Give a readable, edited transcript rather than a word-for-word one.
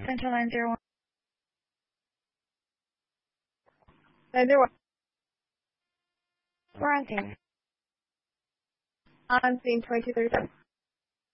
Central 901. 901. We're on scene. On scene 2237.